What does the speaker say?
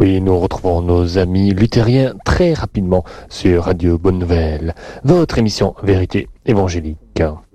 Oui, nous retrouvons nos amis luthériens très rapidement sur Radio Bonne Nouvelle, votre émission Vérité évangélique.